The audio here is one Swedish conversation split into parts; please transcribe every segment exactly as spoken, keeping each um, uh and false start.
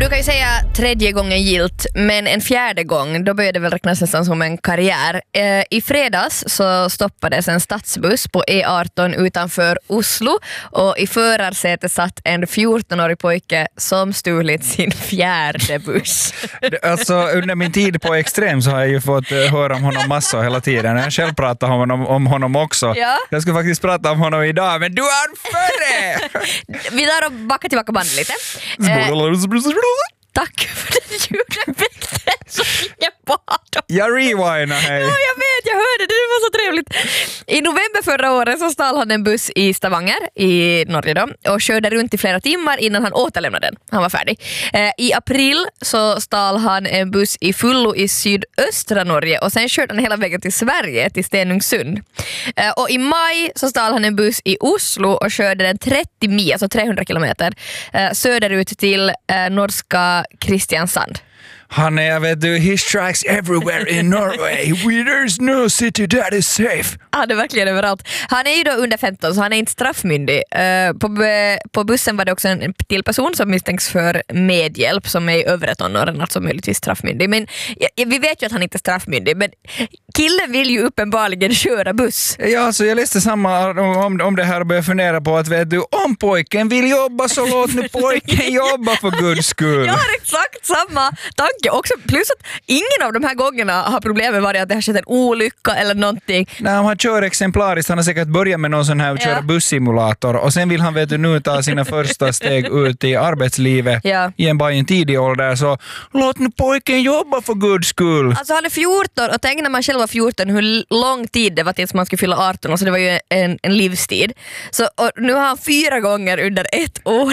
brukar ju säga tredje gången gilt, men en fjärde gång, då börjar det väl räknas nästan som en karriär. Eh, I fredags så stoppades en stadsbuss på E arton utanför Oslo och i förarsätet satt en fjortonårig pojke som stulit sin fjärde buss. Alltså under min tid på Extrem så har jag ju fått höra om honom massor hela tiden. Jag själv pratar om honom, om honom också. Ja. Jag skulle faktiskt prata om honom idag, men du har före! Vi tar och backar tillbaka bandet lite. Eh, tack för den ljudeffekten som ingen bad om. Jag rewindar, hej. Ja, jag vet, jag hörde det, det var så trevligt. I november förra året så stal han en buss i Stavanger i Norge då, och körde runt i flera timmar innan han återlämnade den. Han var färdig. Eh, I april så stal han en buss i Fullo i sydöstra Norge och sen körde han hela vägen till Sverige, till Stenungsund. Eh, och i maj så stal han en buss i Oslo och körde den trettio mil, alltså trehundra kilometer, eh, söderut till eh, norska Kristiansand. Han är, vet du, he strikes everywhere in Norway. There's no city that is safe. Ja, det är verkligen överallt. Han är ju då under femton så han är inte straffmyndig. Uh, på, på bussen var det också en till person som misstänks för medhjälp som är i övre tonåren, alltså möjligtvis straffmyndig. Men ja, vi vet ju att han inte är straffmyndig, men killen vill ju uppenbarligen köra buss. Ja, så jag läste samma om, om det här och började fundera på att, vet du, om pojken vill jobba så låt nu pojken jobba för guds skull. Jag har exakt samma tanke också. Plus att ingen av de här gångerna har problemet varit att det har skett en olycka eller någonting. Nej, om han kör exemplariskt, han har säkert börjat med någon sån här köra Ja. bussimulator och sen vill han, vet du, nu ta sina första steg ut i arbetslivet Ja. i en bara en tidig ålder, så låt nu pojken jobba för guds skull. Alltså han är fjorton och tänk när man själv var fjorton hur lång tid det var tills man skulle fylla arton, och så det var ju en, en livstid. Så och nu har han fyra gånger under ett år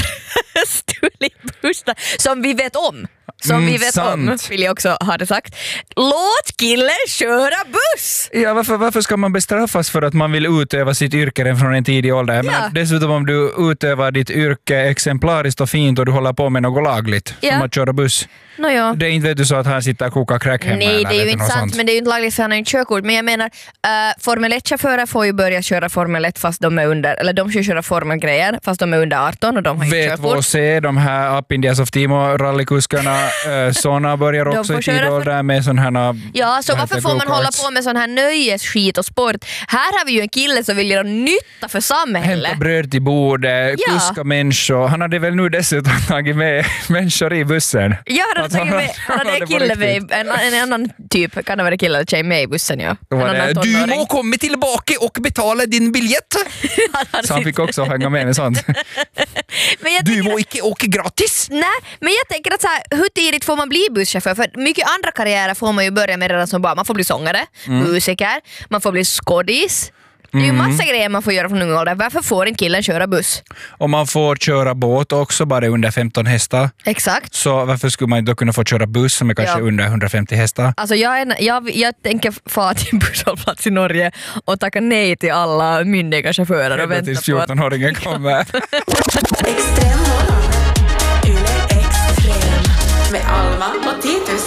stulit bussar som vi vet om. Som Mm, vi vet sant. om, vill jag också ha det sagt. Låt killen köra buss! Ja, varför, varför ska man bestraffas för att man vill utöva sitt yrke redan från en tidig ålder? Jag Ja. menar, dessutom om du utövar ditt yrke exemplariskt och fint och du håller på med något lagligt, Ja. som att köra buss. Nå ja. Det är inte, vet du, så att han sitter och kokar crack hemma. Nej, eller det är ju vet du, inte något sant, sånt. men det är ju inte lagligt för han har inte körkort. Men jag menar, uh, Formel ett-chaufförer får ju börja köra Formel ett fast de är under, eller de ska köra Formel-grejer fast de är under arton och de har inte Vet körkort. vad se, de här Up Indias of Timo rallykuskarna, äh, såna börjar De också får i köra tid för- ålder med sån här. Ja, så vad varför heter får man hålla go-karts? på med sån här nöjesskit och sport? Här har vi ju en kille som vill göra nytta för samhället. Hämta bröd till bordet, Ja. kuska människor. Han hade väl nu dessutom tagit med människor i bussen. Jag hade Att tagit han- med, han hade en det på kille med, riktigt. en, en annan typ, kan det vara kille eller tjej med i bussen, ja. Då var En annan det, du tonåring. må komma tillbaka och betala din biljett. Han hade Så han sitt- fick också hänga med med sånt. Men jag Du tänker, må icke åka gratis. nej, men jag tänker att så här, hur tidigt får man bli busschaufför? För mycket andra karriärer får man ju börja med redan som barn. Man får bli sångare, musiker, man får bli skådis. Det är ju massa grejer man får göra från ung ålder. Varför får inte killen köra buss? Och man får köra båt också, bara under femton hästar. Exakt. Så varför skulle man inte då kunna få köra buss som är kanske Ja. under hundrafemtio hästar? Alltså jag, är, jag, jag tänker få till en busshållplats i Norge och tacka nej till alla myndiga chaufförer och Ända vänta tills på att... fjortonåringen kommer. Extrem Yle Extrem med Alma och Titus.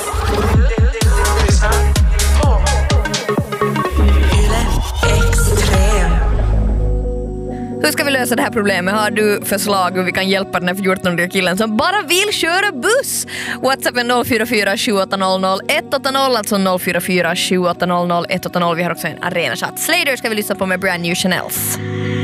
Yle Extrem. Hur ska vi lösa det här problemet? Har du förslag hur vi kan hjälpa den här fjortonåriga killen som bara vill köra buss? WhatsApp är noll fyra fyra sju åtta noll noll ett åtta noll, alltså noll fyra fyra sju åtta noll noll ett åtta noll. Vi har också en arenachatt. Slater ska vi lyssna på med Brand New Chanels.